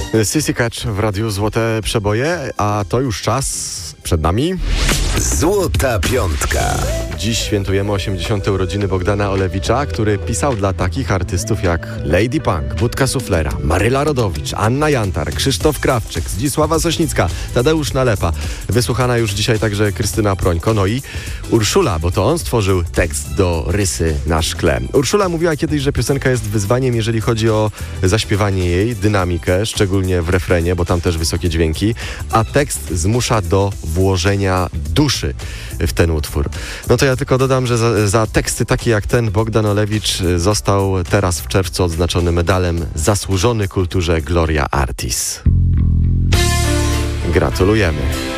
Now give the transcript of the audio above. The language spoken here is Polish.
Sissy Catch w Radiu Złote Przeboje, a to już czas przed nami. Złota Piątka. Dziś świętujemy 80. urodziny Bogdana Olewicza, który pisał dla takich artystów jak Lady Punk, Budka Suflera, Maryla Rodowicz, Anna Jantar, Krzysztof Krawczyk, Zdzisława Sośnicka, Tadeusz Nalepa. Wysłuchana już dzisiaj także Krystyna Prońko, no i Urszula, bo to on stworzył tekst do Rysy na szkle. Urszula mówiła kiedyś, że piosenka jest wyzwaniem, jeżeli chodzi o zaśpiewanie jej, dynamikę, szczególnie w refrenie, bo tam też wysokie dźwięki, a tekst zmusza do włożenia duszy w ten utwór. No to ja tylko dodam, że za teksty takie jak ten Bogdan Olewicz został teraz w czerwcu odznaczony medalem Zasłużony Kulturze Gloria Artis. Gratulujemy.